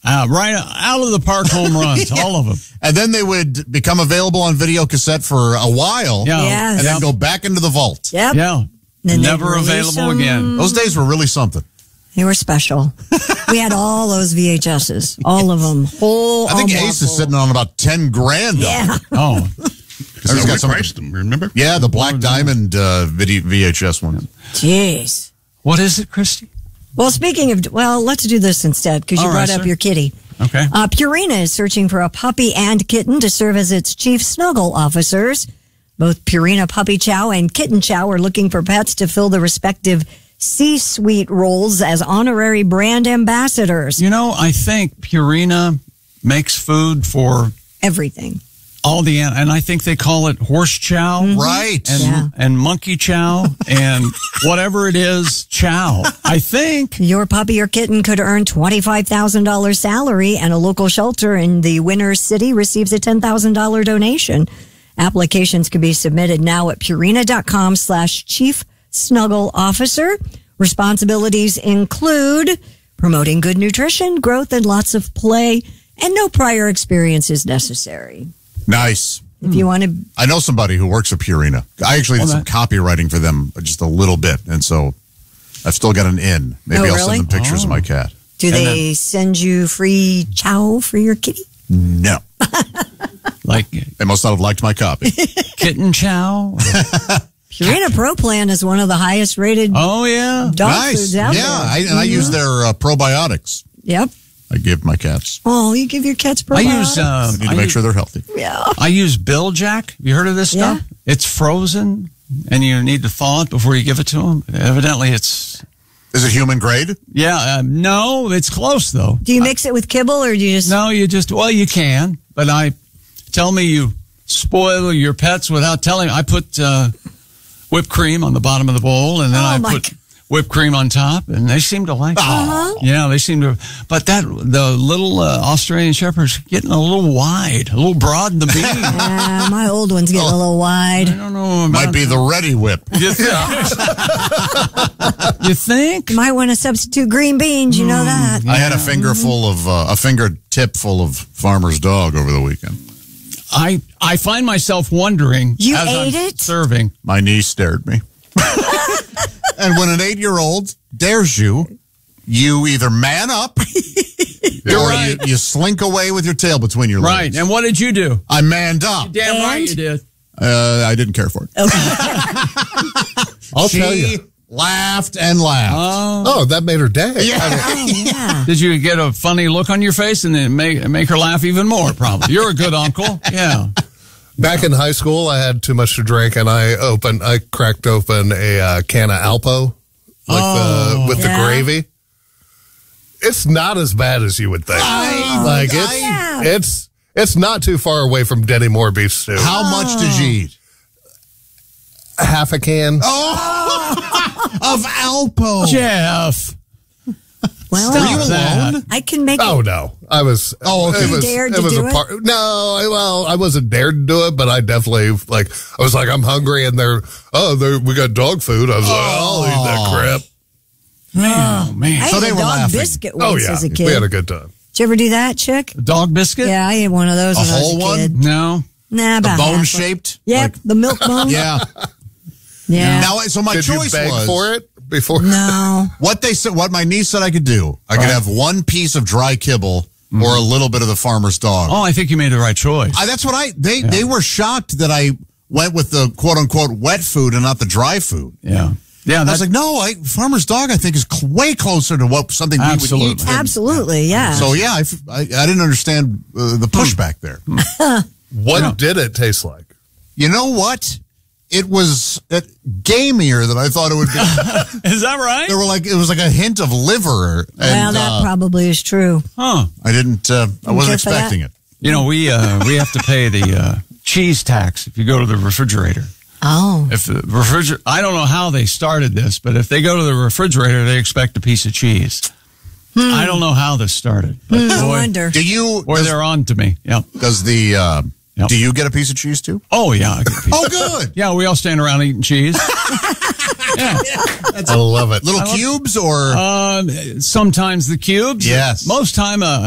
Right out of the park home runs, all of them. And then they would become available on video cassette for a while. Yeah. Yes. And then go back into the vault. Yep. Yeah. Then Never they'd release available them. again. Those days were really something. They were special. We had all those VHSs. All of them. I think Ace is sitting on about 10 grand. Yeah. Oh. He's got some, priced them, remember? yeah, the Black Diamond VHS one. Jeez. What is it, Christy? Well, speaking of, let's do this instead because you All brought right, up sir. your kitty. Okay. Purina is searching for a puppy and kitten to serve as its chief snuggle officers. Both Purina Puppy Chow and Kitten Chow are looking for pets to fill the respective C-suite roles as honorary brand ambassadors. You know, I think Purina makes food for Everything. all the, and I think they call it horse chow. Right. And, Yeah. and monkey chow and whatever it is, chow. I think. Your puppy or kitten could earn $25,000 salary, and a local shelter in the winner's city receives a $10,000 donation. Applications can be submitted now at purina.com/chief snuggle officer. Responsibilities include promoting good nutrition, growth, and lots of play, and no prior experience is necessary. Nice. If you want to, I know somebody who works at Purina. I actually did some copywriting for them just a little bit, and so I've still got an in. Maybe I'll really? send them pictures of my cat. do they send you free chow for your kitty? No. Like They must not have liked my copy. kitten chow. Purina Pro Plan is one of the highest rated Oh, yeah. dog Nice. foods out Yeah, there. I use their probiotics. Yep. I give my cats. Oh, you give your cats I probiotics? use, I need to make sure they're healthy. Yeah. I use Bill Jack. Have you heard of this Yeah. stuff? It's frozen, and you need to thaw it before you give it to them. Evidently, it's Is it human grade? no, it's close though. Do you mix it with kibble or do you just? No, you you can, but tell me you spoil your pets without telling. I put whipped cream on the bottom of the bowl, and then I put whipped cream on top, and they seem to like it. Yeah, they seem to. But the little Australian Shepherd's getting a little wide, a little broad in the beam. Yeah, my old one's getting a little wide. I don't know. Might be the Ready Whip. You think? You might want to substitute green beans. You know that. I had a fingertip full of Farmer's Dog over the weekend. I find myself wondering You as ate I'm it? serving. My niece stared me. And when an 8-year-old dares you, you either man up or you slink away with your tail between your legs. Right. And what did you do? I manned up. Damn right you did. I didn't care for it. I'll tell you. She laughed and laughed. Oh, that made her day. Yeah. Did you get a funny look on your face and then make her laugh even more? Probably. You're a good uncle. Yeah. Back in high school, I had too much to drink, and I cracked open a can of Alpo, with the gravy. It's not as bad as you would think. It's not too far away from Denny Moore beef stew. How much did you eat? Half a can. Of Alpo. Jeff. Well, Were you alone? I can make. Oh no, I was. Oh, okay. It Dared to was do a it? part. No, well, I wasn't dared to do it, but I definitely I was like, I'm hungry, and we got dog food. I was like, I'll eat that crap. Oh, man. I So ate they a were dog laughing. biscuit Oh once yeah, as a kid. we had a good time. Did you ever do that, Chick? Dog biscuit? Yeah, I ate one of those A when I was whole a one? kid. No. Nah, about Bone half. shaped? Yep, the milk bone. Yeah. Yeah. Now, so my Did choice you beg was for it before? No. what my niece said I could do. I could have one piece of dry kibble or a little bit of the Farmer's Dog. Oh, I think you made the right choice. That's what they were shocked that I went with the quote unquote wet food and not the dry food. Yeah. Yeah. I was like, no, Farmer's Dog I think is way closer to what something we would Absolutely. eat. than- Absolutely, yeah. So yeah, I didn't understand the pushback there. What did it taste like? You know what? It was gamier than I thought it would be. Is that right? It was like a hint of liver. Well, And, that probably is true. Huh. I didn't. I wasn't care for expecting it. You know, we have to pay the cheese tax if you go to the refrigerator. Oh. If the refrigerator, I don't know how they started this, but if they go to the refrigerator, they expect a piece of cheese. I don't know how this started, but I boy, wonder. they're on to me. Yep. Does the Yep. do you get a piece of cheese too? Oh yeah. I get a piece. Oh, good. Yeah, we all stand around eating cheese. Yeah. I love it. Little cubes or Sometimes the cubes. Yes. Most time